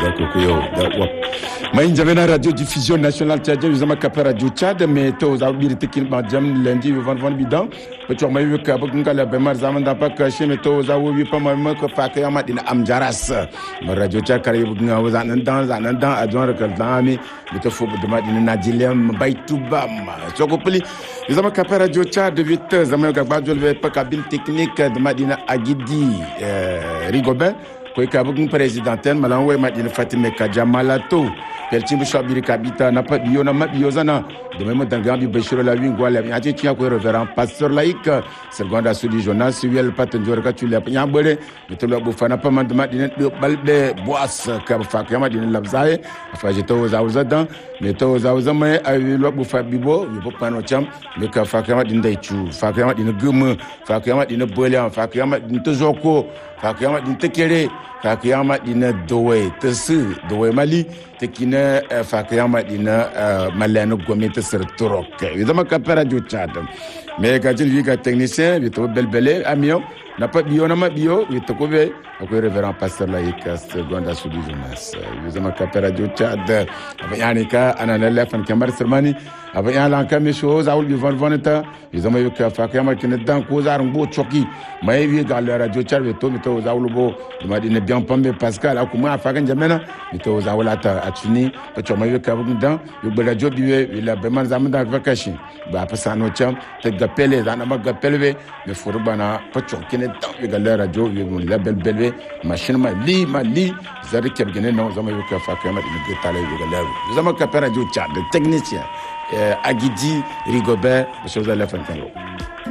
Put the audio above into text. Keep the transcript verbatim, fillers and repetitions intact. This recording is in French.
ya kokoyo da wa mai jamena radio diffusion nationale tchadien nous avons capé radio Tchad mais to za bir tekin ba jam lundi van van bidan pe to mai ka ba ngala be mar zaman da pa ka she mais to za wo bi pa ma ma ka fa ka ma dina am jaras ma radio Tchad kare bu nga za nan dan za nan dan adon ka dami mais to fo de ma dina najilem baytubam so ko pli nous avons capé radio Tchad de huit zaman ka ba jolve pa cabine technique de Madina Agidi Rigobin ko ka bu présidenten malan we Madina Fatima Kadjamalato Peltimbu Shabiri Kabita n'a pas bio na mabio zana de même dans Gambi Beshiro la wingwa la ya ti ko révérend pasteur laïque seconda sudi jonas suel patenjor ka tu la nya bere to lo bu fana pa man de Madina de balbe boas ka fa ka Madina labzaye fa jeto za uzadan mais to za uzama ay lo bu fa bibo yo pano cham mais ka fa ka Madina dai chu fa ka Madina gum fa ka Madina bole fa ka Madina to zoko fa ka Madina tekere fa ka Madina dowe tsu dowe mali tekina fa ka Madina malano gomete sur turok évidemment ka radio Tchad mais ka jil vi ka technicien vi to belbele amion n'a pas bio na ma bio vi to ko be ko révérend pasteur laïque seconda sudi jonas évidemment ka radio Tchad yani ka anana la fan kamar sermani aba yala ka me chose awul bi von voneta évidemment yo ka fa ka ma kin dan ko zar ngo choki mais vi ga la radio Tchad vi to mi to zawul bo ma dina bien pambe pascal akuma fa kan jamena mi to zawulata atuni pe to ma yo ka bu dan yo be radio bi la be man zamanda vacation ba pasano cham te gapele dana ma gapelwe me furbana pe to kin dan yo ga la radio yo la bel belwe machine ma li ma li zari kebgene non zama yo ka fa ka ma dina getale yo ga la zama ka radio Tchad technicien Agidi Rigobert, monsieur Zalef Antero.